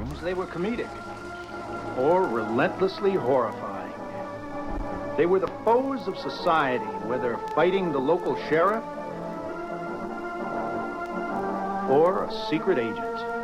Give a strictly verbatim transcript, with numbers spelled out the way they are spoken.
times they were comedic or relentlessly horrifying. They were the foes of society, whether fighting the local sheriff or a secret agent.